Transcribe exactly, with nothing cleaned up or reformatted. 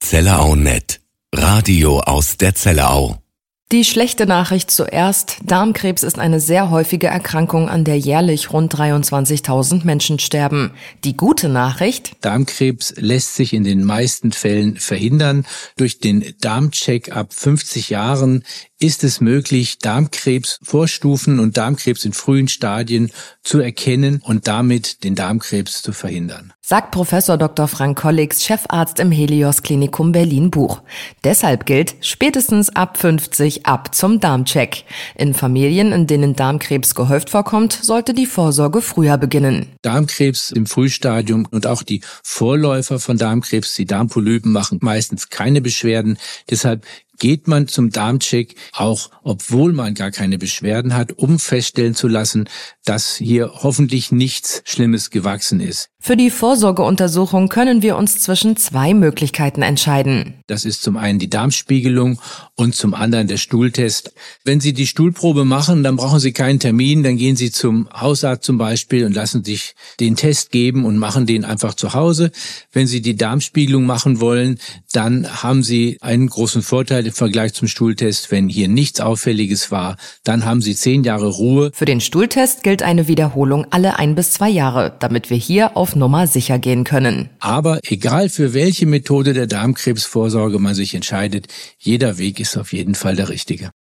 Zellerau Punkt net. Radio aus der Zellerau. Die schlechte Nachricht zuerst. Darmkrebs ist eine sehr häufige Erkrankung, an der jährlich rund dreiundzwanzigtausend Menschen sterben. Die gute Nachricht: Darmkrebs lässt sich in den meisten Fällen verhindern. Durch den Darmcheck ab fünfzig Jahren ist es möglich, Darmkrebsvorstufen und Darmkrebs in frühen Stadien zu erkennen und damit den Darmkrebs zu verhindern. Sagt Professor Doktor Frank Kollix, Chefarzt im Helios Klinikum Berlin-Buch. Deshalb gilt, spätestens ab fünfzig ab zum Darmcheck. In Familien, in denen Darmkrebs gehäuft vorkommt, sollte die Vorsorge früher beginnen. Darmkrebs im Frühstadium und auch die Vorläufer von Darmkrebs, die Darmpolypen, machen meistens keine Beschwerden. Deshalb geht man zum Darmcheck, auch obwohl man gar keine Beschwerden hat, um feststellen zu lassen, dass hier hoffentlich nichts Schlimmes gewachsen ist. Für die Vorsorgeuntersuchung können wir uns zwischen zwei Möglichkeiten entscheiden. Das ist zum einen die Darmspiegelung und zum anderen der Stuhltest. Wenn Sie die Stuhlprobe machen, dann brauchen Sie keinen Termin, dann gehen Sie zum Hausarzt zum Beispiel und lassen sich den Test geben und machen den einfach zu Hause. Wenn Sie die Darmspiegelung machen wollen, dann haben Sie einen großen Vorteil im Vergleich zum Stuhltest. Wenn hier nichts Auffälliges war, dann haben Sie zehn Jahre Ruhe. Für den Stuhltest gilt eine Wiederholung alle ein bis zwei Jahre, damit wir hier auf Nummer sicher gehen können. Aber egal für welche Methode der Darmkrebsvorsorge man sich entscheidet, jeder Weg ist auf jeden Fall der richtige.